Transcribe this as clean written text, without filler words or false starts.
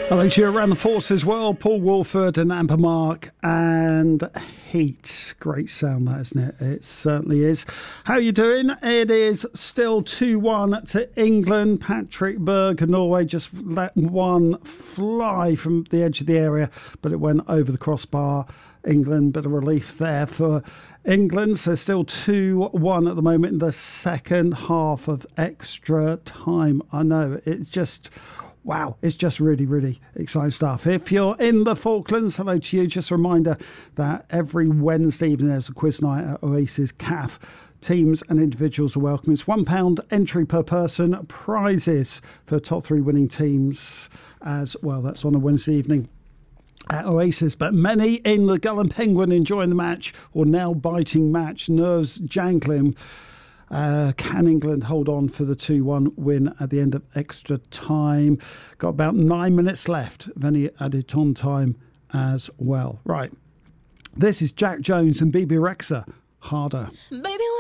Hello to you around the force as well. Paul Wolford and Amber Mark and Heat. Great sound that, isn't it? It certainly is. How are you doing? It is still 2-1 to England. Patrick Berg of Norway just let one fly from the edge of the area, but it went over the crossbar. England, bit of relief there for England. So still 2-1 at the moment in the second half of extra time. I know, it's just... wow, it's just really, really exciting stuff. If you're in the Falklands, hello to you. Just a reminder that every Wednesday evening there's a quiz night at Oasis CAF. Teams and individuals are welcome. It's £1 entry per person. Prizes for top 3 winning teams as well. That's on a Wednesday evening at Oasis. But many in the Gull and Penguin enjoying the match, or nail-biting match, nerves jangling. Can England hold on for the 2-1 win at the end of extra time? Got about 9 minutes left of any added on time as well. Right. This is Jack Jones and Bebe Rexha. Harder. Baby,